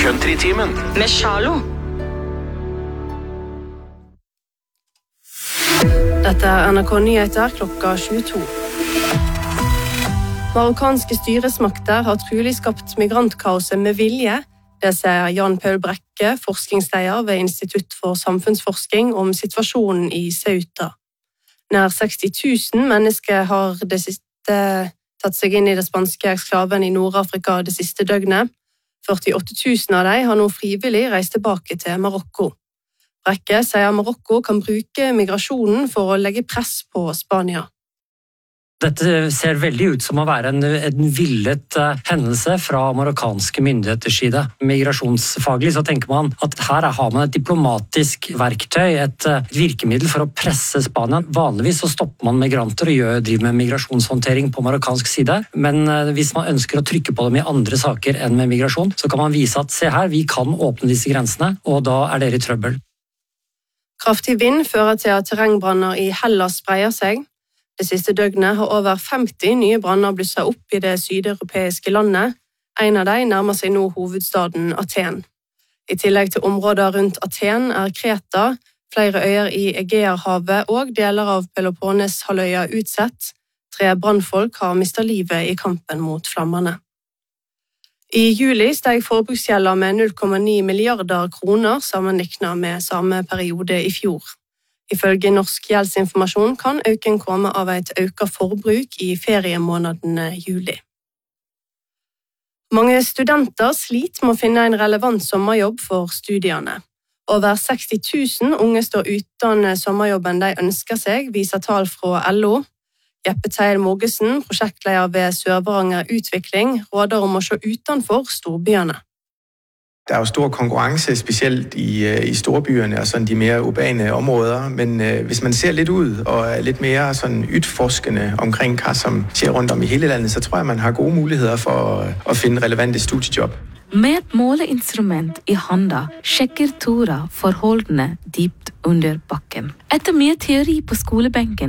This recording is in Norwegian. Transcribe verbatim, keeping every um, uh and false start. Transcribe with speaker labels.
Speaker 1: Countrytimen
Speaker 2: med Charlo.
Speaker 3: Dette er N R K Nyheter klokka tjueto. Marokkanske styresmakter har trolig skapt migrantkaoset med vilje. Det sier Jan Paul Brekke, forskningsleder ved Institutt for samfunnsforskning om situasjonen i Ceuta. Nær seksti tusen mennesker har det siste tatt seg inn i det spanske eksklaven i Nord-Afrika det siste døgnet. førtiåtte tusen av dem har nå frivillig reist tilbake til Marokko. Brekke sier Marokko kan bruke migrasjonen for å legge press på Spania.
Speaker 4: Dette ser veldig ut som å være en, en villet uh, hendelse fra marokkanske myndigheters side. Migrasjonsfaglig så tenker man at her har man et diplomatisk verktøy, et uh, virkemiddel for å presse Spania. Vanligvis så stopper man migranter og gjør, driver med migrasjonshåndtering på marokkansk side, men uh, hvis man ønsker å trykke på dem i andre saker enn med migrasjon, så kan man vise at se her, vi kan åpne disse grensene, og da er dere i trøbbel.
Speaker 3: Kraftig vind fører til at terrengbranner i Hellas spreier seg. Det siste døgnet har over femti nye branner blusset opp i det sydeuropeiske landet. En av dem nærmer seg nå hovedstaden Aten. I tillegg til områder rundt Aten er Kreta, flere øyer i Egeerhavet og deler av Peloponnes-halvøya utsatt. Tre brannfolk har mistet livet i kampen mot flammene. I juli steg forbruksgjelda med null komma ni milliarder kroner sammenlignet med samme periode i fjor. Ifølge Norsk gjeldsinformasjon kan øken komme av et økt forbruk i feriemånedene juli. Mange studenter sliter med å finne en relevant sommerjobb for studiene. Over seksti tusen unge står uten sommerjobben de ønsker seg, viser tall fra L O. Jeppe Teil Mogesen, prosjektleder ved Sør-Varanger Utvikling, råder om å se utenfor storbyene.
Speaker 5: Der er jo stor konkurrence, specielt i, i storbyerne og sådan de mere urbane områder, men øh, hvis man ser lidt ud og er lidt mere sådan ytforskende omkring hvad som skjer rundt om i hele landet, så tror jeg, man har gode muligheder for at, at finde relevante studiejob.
Speaker 6: Med et måleinstrument i handa sjekker Tora forholdene dypt under bakken. Etter mye teori på skolebenken